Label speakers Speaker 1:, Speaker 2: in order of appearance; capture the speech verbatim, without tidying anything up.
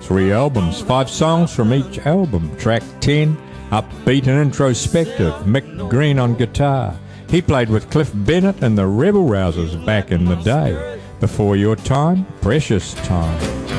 Speaker 1: Three albums, five songs from each album. Track ten, upbeat and introspective, Mick Green on guitar. He played with Cliff Bennett and the Rebel Rousers back in the day. Before Your Time, Precious Time.